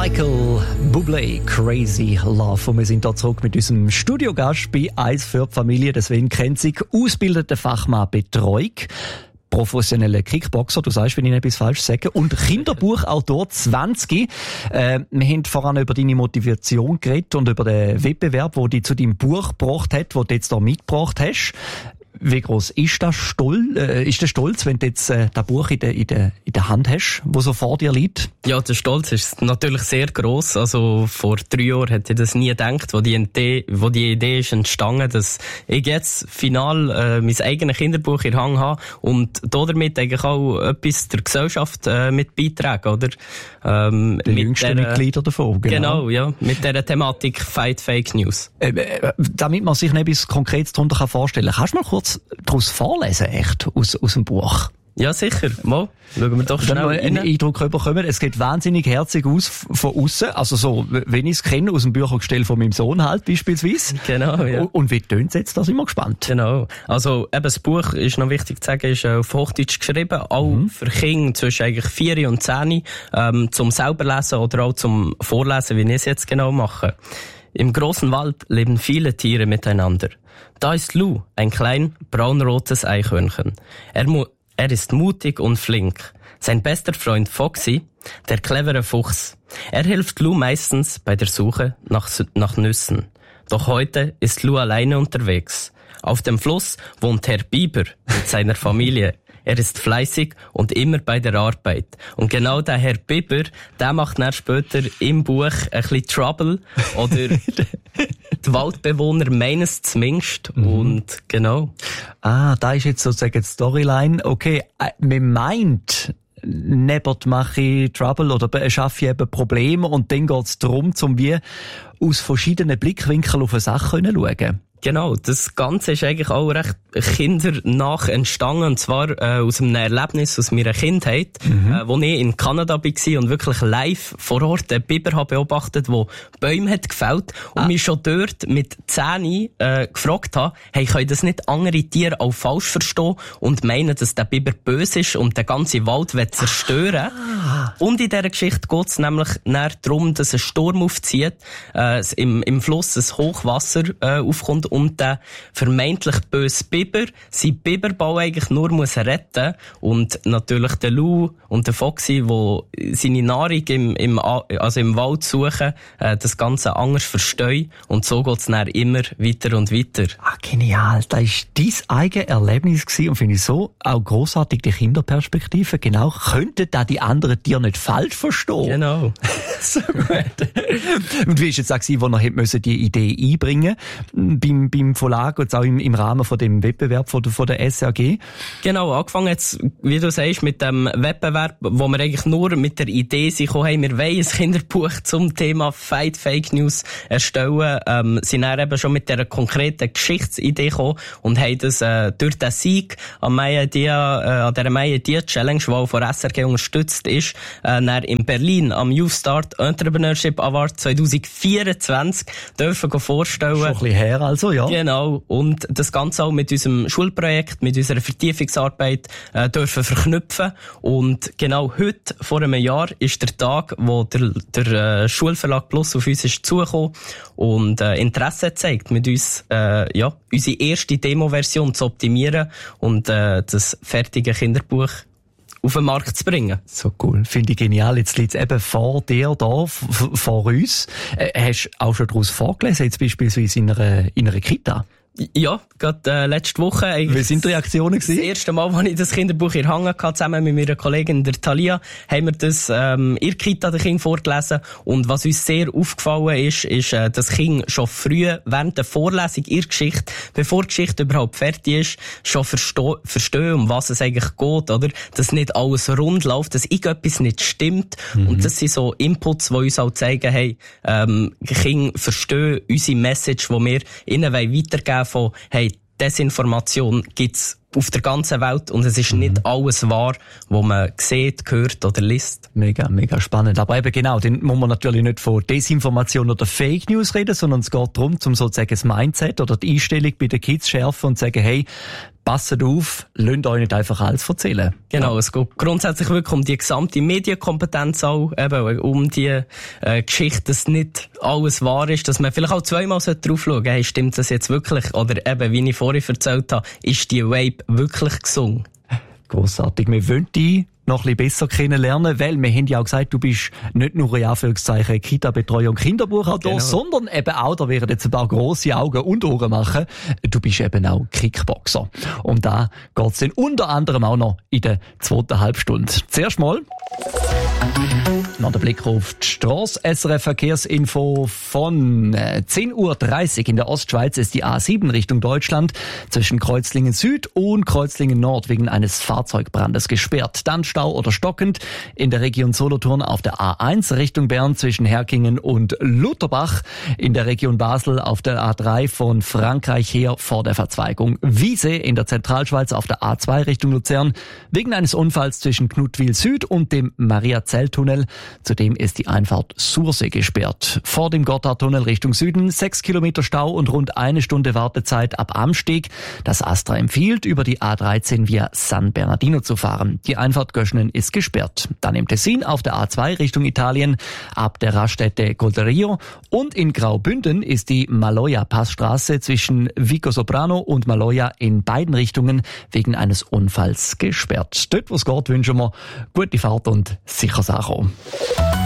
Michael Bublé, Crazy Love. Und wir sind hier zurück mit unserem Studiogast bei «Eis für die Familie». Deswegen kennt sich ausgebildeter Fachmann Betreuung, professioneller Kickboxer, du sagst, wenn ich etwas falsch sage, und Kinderbuchautor 20. Wir haben vorhin über deine Motivation geredet und über den Wettbewerb, der dich zu deinem Buch gebracht hat, den du jetzt hier mitgebracht hast. Wie groß ist der Stolz, wenn du jetzt das Buch in der Hand hast, wo so vor dir liegt? Ja, der Stolz ist natürlich sehr gross. Also vor 3 Jahren hätte ich das nie gedacht, wo die Idee ist entstanden, dass ich jetzt final mein eigenes Kinderbuch in der Hand habe und damit eigentlich auch etwas der Gesellschaft mit beitragen, oder? Die jüngsten Mitglieder davon, genau, ja, mit dieser Thematik Fight Fake News. Damit man sich etwas Konkretes darunter vorstellen kann, kannst du mal kurz daraus vorlesen, echt, aus dem Buch? Ja, sicher. Mal, schauen wir doch schnell einen Eindruck bekommen. Es geht wahnsinnig herzig aus von außen. Also so, wenn ich es kenne, aus dem Büchergestell von meinem Sohn halt, beispielsweise. Genau, ja. Und wie tönt es jetzt? Da sind wir gespannt. Genau. Also, eben, das Buch, ist noch wichtig zu sagen, ist auf Hochdeutsch geschrieben. Auch für Kinder zwischen eigentlich 4 und 10, zum selber lesen oder auch zum Vorlesen, wie ich es jetzt genau mache. Im großen Wald leben viele Tiere miteinander. Da ist Lou, ein klein braunrotes Eichhörnchen. Er ist mutig und flink. Sein bester Freund Foxy, der clevere Fuchs. Er hilft Lou meistens bei der Suche nach Nüssen. Doch heute ist Lou alleine unterwegs. Auf dem Fluss wohnt Herr Biber mit seiner Familie. Er ist fleißig und immer bei der Arbeit. Und genau der Herr Biber, der macht dann später im Buch ein bisschen Trouble. Oder die Waldbewohner meinen es zumindest. Und genau. Da ist jetzt sozusagen die Storyline. Okay, man meint, nebert mache ich Trouble oder schaffe ich eben Probleme. Und dann geht es darum, wie aus verschiedenen Blickwinkeln auf eine Sache schauen können. Genau, das Ganze ist eigentlich auch recht kindernach entstanden, und zwar aus einem Erlebnis aus meiner Kindheit, wo ich in Kanada war und wirklich live vor Ort den Biber habe beobachtet, der Bäume hat gefällt und mich schon dort mit 10 gefragt habe, hey, können das nicht andere Tiere auch falsch verstehen und meinen, dass der Biber böse ist und den ganzen Wald zerstören will? Und in dieser Geschichte geht es nämlich darum, dass ein Sturm aufzieht, im Fluss ein Hochwasser aufkommt und der vermeintlich böse Biber sein Biberbau eigentlich nur muss retten, und natürlich der Lou und der Foxy, die seine Nahrung im Wald suchen, das Ganze anders verstehen, und so geht es dann immer weiter und weiter. Genial. Das war dein eigenes Erlebnis gewesen, und finde ich so auch grossartig, die Kinderperspektive. Genau. Könnten da die anderen Tiere nicht falsch verstehen? Genau. So gut. Und wie war jetzt auch, wo er die Idee einbringen musste beim Verlag und auch im Rahmen von dem Wettbewerb von der SAG? Genau, angefangen jetzt, wie du sagst, mit dem Wettbewerb, wo wir eigentlich nur mit der Idee sind, hey, wir wollen ein Kinderbuch zum Thema Fight Fake News erstellen, sind dann eben schon mit dieser konkreten Geschichtsidee gekommen und haben das durch den Sieg an dieser Maya Dia Challenge, die auch von SRG unterstützt ist, dann in Berlin am Youth Start Entrepreneurship Award 2024 dürfen vorstellen. Schon ein bisschen her also, ja. Genau. Und das Ganze auch mit unserem Schulprojekt, mit unserer Vertiefungsarbeit dürfen verknüpfen. Und genau heute, vor einem Jahr, ist der Tag, wo der Schulverlag Plus auf uns ist zugekommen und Interesse zeigt, mit uns unsere erste Demo-Version zu optimieren und das fertige Kinderbuch auf den Markt zu bringen. So cool. Finde ich genial. Jetzt liegt es eben vor dir da, vor uns. Hast du auch schon daraus vorgelesen, jetzt beispielsweise in einer Kita? Ja, gerade letzte Woche. Wie sind die Reaktionen gewesen? Das erste Mal, als ich das Kinderbuch in der Hand hatte, zusammen mit meiner Kollegin der Thalia, haben wir das in der Kita den Kindern vorgelesen. Und was uns sehr aufgefallen ist, dass Kinder schon früh während der Vorlesung ihrer Geschichte, bevor die Geschichte überhaupt fertig ist, schon verstehen, um was es eigentlich geht, oder? Dass nicht alles rund läuft, dass irgendetwas nicht stimmt. Und das sind so Inputs, die uns auch zeigen, hey, Kinder verstehen unsere Message, die wir ihnen weitergeben von, hey, Desinformation gibt's auf der ganzen Welt und es ist nicht alles wahr, was man sieht, hört oder liest. Mega, mega spannend. Aber eben genau, dann muss man natürlich nicht von Desinformation oder Fake News reden, sondern es geht darum, um sozusagen das Mindset oder die Einstellung bei den Kids schärfen und sagen, hey, passet auf, lasst euch nicht einfach alles erzählen. Genau, es geht grundsätzlich wirklich um die gesamte Medienkompetenz auch, eben um die Geschichte, dass nicht alles wahr ist, dass man vielleicht auch zweimal drauf schauen sollte, hey, stimmt das jetzt wirklich? Oder eben, wie ich vorhin erzählt habe, ist die Vape wirklich gesungen? Grossartig. Wir wollen dich noch ein bisschen besser kennenlernen, weil wir haben ja auch gesagt, du bist nicht nur in Anführungszeichen Kita-Betreuung, Kinderbuchautor, sondern eben auch, da werden jetzt ein paar grosse Augen und Ohren machen, du bist eben auch Kickboxer. Und da geht's dann unter anderem auch noch in der zweiten Halbstunde. Zuerst mal noch der Blick auf die Strasse. SRF-Verkehrsinfo von 10.30 Uhr in der Ostschweiz ist die A7 Richtung Deutschland zwischen Kreuzlingen Süd und Kreuzlingen Nord wegen eines Fahrzeugbrandes gesperrt. Dann Stau oder stockend in der Region Solothurn auf der A1 Richtung Bern zwischen Herkingen und Lutherbach. In der Region Basel auf der A3 von Frankreich her vor der Verzweigung Wiese in der Zentralschweiz auf der A2 Richtung Luzern wegen eines Unfalls zwischen Knutwil Süd und dem Maria-Zell-Tunnel. Zudem ist die Einfahrt Sursee gesperrt. Vor dem Gotthardtunnel Richtung Süden 6 Kilometer Stau und rund 1 Stunde Wartezeit ab Amsteg. Das Astra empfiehlt, über die A13 via San Bernardino zu fahren. Die Einfahrt Göschnen ist gesperrt. Dann im Tessin auf der A2 Richtung Italien ab der Raststätte Golderio und in Graubünden ist die Maloja-Passstraße zwischen Vicosoprano und Maloja in beiden Richtungen wegen eines Unfalls gesperrt. Dort, wo es geht, wünschen wir gute Fahrt und sicheres Ankommen.